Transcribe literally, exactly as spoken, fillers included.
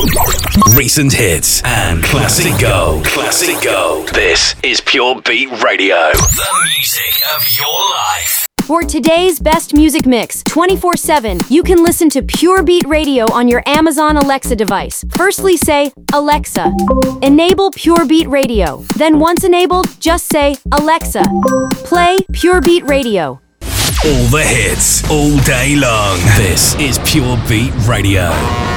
Recent hits and classic gold. Classic gold. This is Pure Beat Radio. The music of your life. For today's best music mix, twenty-four seven, you can listen to Pure Beat Radio on your Amazon Alexa device. Firstly, say, Alexa, enable Pure Beat Radio. Then once enabled, just say, Alexa, play Pure Beat Radio. All the hits, all day long. This is Pure Beat Radio.